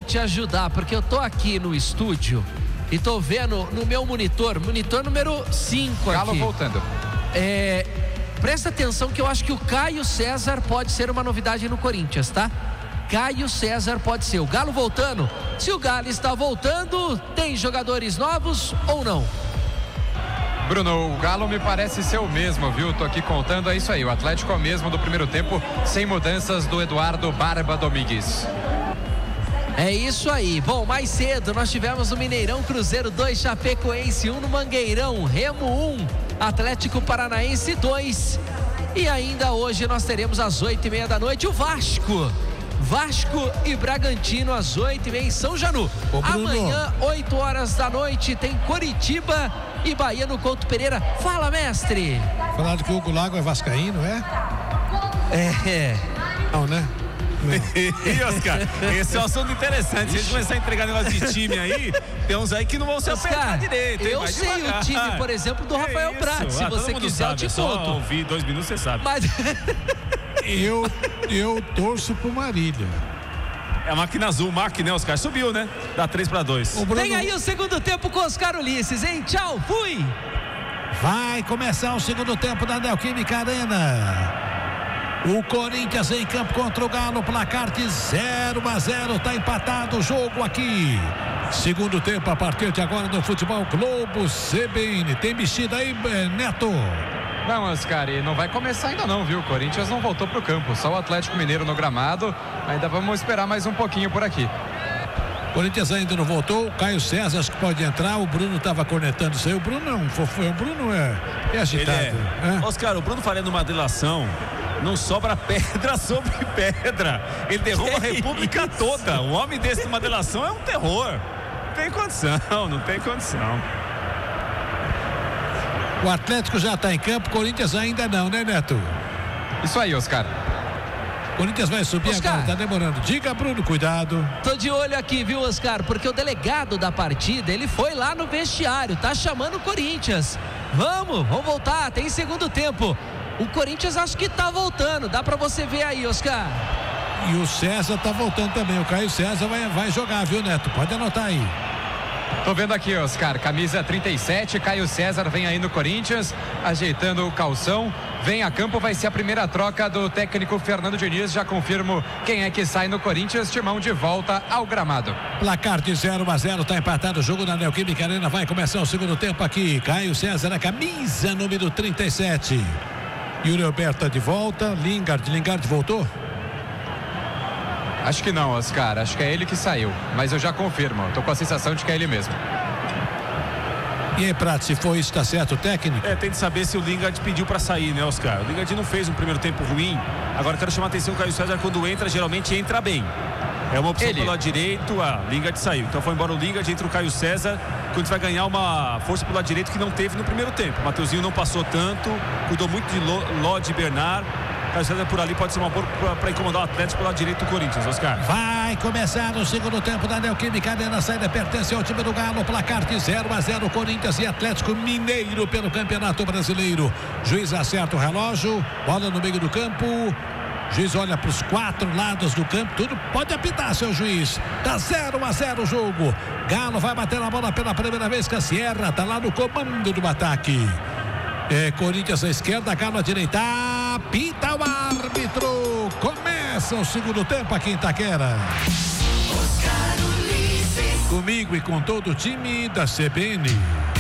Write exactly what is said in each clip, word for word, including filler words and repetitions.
te ajudar, porque eu tô aqui no estúdio e tô vendo no meu monitor, monitor número cinco aqui. Galo voltando. É, presta atenção que eu acho que o Caio César pode ser uma novidade no Corinthians, tá? Caio César pode ser. O Galo voltando. Se o Galo está voltando, tem jogadores novos ou não? Bruno, o Galo me parece ser o mesmo, viu? Tô aqui contando, é isso aí. O Atlético é o mesmo do primeiro tempo, sem mudanças do Eduardo Barba Domingues. É isso aí. Bom, mais cedo nós tivemos no Mineirão Cruzeiro dois, Chapecoense um, no Mangueirão Remo um, Atlético Paranaense dois. E ainda hoje nós teremos às oito e meia da noite o Vasco. Vasco e Bragantino às oito e meia em São Janu. Amanhã, oito horas da noite, tem Coritiba e Bahia no Couto Pereira. Fala, mestre. Falaram que o Hugo Lago é vascaíno, é? É. Não, né? E Oscar, esse é um assunto interessante. Se a gente começar a entregar negócio de time aí, tem uns aí que não vão se apertar direito. Eu sei devagar. O time, por exemplo, do Rafael Prats. Se ah, você quiser, sabe, eu te conto. Só ouvir dois minutos, você sabe. Mas... eu, eu torço pro Marília. É a máquina azul, máquina, né, Oscar? Subiu, né? Dá três para dois. Bruno... Tem aí o segundo tempo com Oscar Ulisses, hein? Tchau, fui! Vai começar o segundo tempo da Neoquímica Arena. O Corinthians em campo contra o Galo, placar de zero a zero, tá empatado o jogo aqui. Segundo tempo a partir de agora no Futebol Globo C B N. Tem mexida aí, Neto? Não, Oscar, e não vai começar ainda não, viu? O Corinthians não voltou pro campo, só o Atlético Mineiro no gramado. Ainda vamos esperar mais um pouquinho por aqui. Corinthians ainda não voltou, o Caio César acho que pode entrar, o Bruno estava cornetando isso aí, o Bruno não, foi, o Bruno é, é agitado. É. É? Oscar, o Bruno faria numa delação, não sobra pedra sobre pedra, ele derruba a República isso? toda, o homem desse numa delação é um terror, não tem condição, não tem condição. O Atlético já está em campo, o Corinthians ainda não, né, Neto? Isso aí, Oscar. Corinthians vai subir Oscar. agora, tá demorando. Diga, Bruno, cuidado. Tô de olho aqui, viu, Oscar? Porque o delegado da partida, ele foi lá no vestiário, tá chamando o Corinthians. Vamos, vamos voltar, tem segundo tempo. O Corinthians acho que tá voltando, dá pra você ver aí, Oscar. E o César tá voltando também, o Caio César vai, vai jogar, viu, Neto? Pode anotar aí. Tô vendo aqui, Oscar, camisa trinta e sete, Caio César vem aí no Corinthians, ajeitando o calção, vem a campo, vai ser a primeira troca do técnico Fernando Diniz, já confirmo quem é que sai no Corinthians, Timão de volta ao gramado. Placar de zero a zero, tá empatado o jogo na Neoquímica Arena, vai começar o segundo tempo aqui, Caio César, a camisa número trinta e sete. Yuri Alberto tá de volta, Lingard, Lingard voltou? Acho que não, Oscar, acho que é ele que saiu, mas eu já confirmo, tô com a sensação de que é ele mesmo. E aí, Prato, se for isso, tá certo o técnico? É, tem de saber se o Lingard pediu pra sair, né, Oscar? O Lingard não fez um primeiro tempo ruim, agora quero chamar a atenção, o Caio César quando entra, geralmente entra bem. É uma opção ele. pelo lado direito, a Lingard saiu, então foi embora o Lingard, entra o Caio César, quando vai ganhar uma força pelo lado direito que não teve no primeiro tempo. O Mateuzinho não passou tanto, cuidou muito de Lodi e Bernard. Caio César por ali pode ser uma boa para incomodar o Atlético pelo lado direito do Corinthians, Oscar. Vai começar o segundo tempo da Neoquímica Arena, a saída pertence ao time do Galo, placar de zero a zero, Corinthians e Atlético Mineiro pelo Campeonato Brasileiro. Juiz acerta o relógio, bola no meio do campo, juiz olha para os quatro lados do campo, tudo pode apitar, seu juiz. Tá zero a zero o jogo. Galo vai bater na bola pela primeira vez, Cassierra tá lá no comando do ataque. É, Corinthians à esquerda, Galo à direita. Apita o árbitro. Começa o segundo tempo aqui em Itaquera. Comigo e com todo o time da C B N.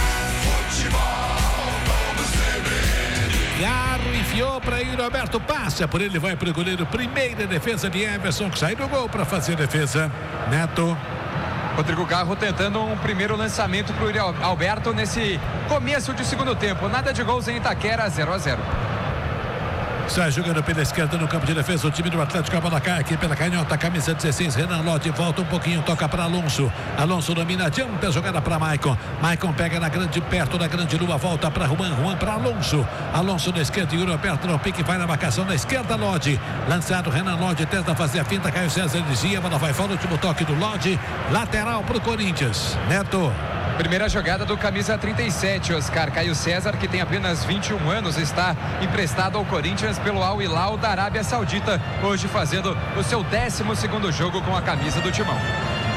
Garro enfiou para ir Roberto, passa por ele, vai para o goleiro. Primeira defesa de Everson, que sai do gol para fazer defesa. Neto. Rodrigo Garro tentando um primeiro lançamento para o Yuri Alberto nesse começo de segundo tempo. Nada de gols em Itaquera, zero a zero. Sai jogando pela esquerda no campo de defesa o time do Atlético. A bola cai aqui pela canhota, camisa dezesseis, Renan Lodi volta um pouquinho, toca para Alonso. Alonso domina, adianta a jogada para Maicon. Maicon pega na grande, perto da grande lua, volta para Juan, Juan para Alonso. Alonso na esquerda, Yuri Alberto no pique, vai na marcação na esquerda, Lodi. Lançado, Renan Lodi tenta fazer a finta, Caio César dizia, a bola vai fora, último toque do Lodi. Lateral para o Corinthians. Neto. Primeira jogada do camisa trinta e sete, Oscar. Caio César, que tem apenas vinte e um anos, está emprestado ao Corinthians pelo Al Hilal da Arábia Saudita, hoje fazendo o seu décimo segundo jogo com a camisa do Timão.